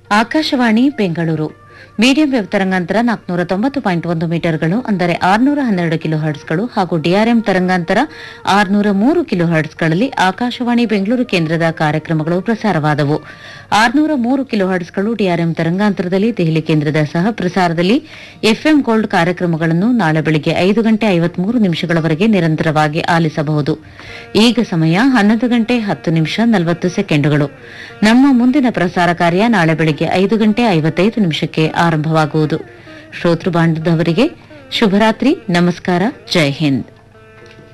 Akashvani Bengaluru medium wave ತರಂಗಾಂತರ 490.1 ಮೀಟರ್ಗಳು ಅಂದರೆ 612 kilo ಹರ್ಟ್ಸ್ಗಳು ಹಾಗೂ ಡಿಆರ್ಎಂ ತರಂಗಾಂತರ 603 ಕಿಲೋ ಹರ್ಟ್ಸ್ಗಳಲ್ಲಿ ಆಕಾಶವಾಣಿ ಬೆಂಗಳೂರು ಕೇಂದ್ರದ ಕಾರ್ಯಕ್ರಮಗಳು ಪ್ರಸಾರವಾದವು. 603 ಕಿಲೋ ಹರ್ಟ್ಸ್ಗಳು ಡಿಆರ್ಎಂ ತರಂಗಾಂತರದಲ್ಲಿ ದೆಹಲಿ ಕೇಂದ್ರದ ಸಹ ಪ್ರಸಾರದಲ್ಲಿ ಎಫ್ಎಂ ಗೋಲ್ಡ್ ಕಾರ್ಯಕ್ರಮಗಳನ್ನು ನಾಳೆ ಬೆಳಗ್ಗೆ 5 ಗಂಟೆ 53 ನಿಮಿಷಗಳವರೆಗೆ ನಿರಂತರವಾಗಿ ಆಲಿಸಬಹುದು. ಈಗ ಸಮಯ 11 ಗಂಟೆ 10 ನಿಮಿಷ 40 ಸೆಕೆಂಡುಗಳು. ನಮ್ಮ ಮುಂದಿನ ಪ್ರಸಾರ ಕಾರ್ಯ ನಾಳೆ ಬೆಳಗ್ಗೆ 5 ಗಂಟೆ 55 ನಿಮಿಷಕ್ಕೆ ಆರಂಭವಾಗುವುದು. ಶ್ರೋತೃ ಬಾಂಧವರಿಗೆ ಶುಭರಾತ್ರಿ, ನಮಸ್ಕಾರ, ಜೈ ಹಿಂದ್.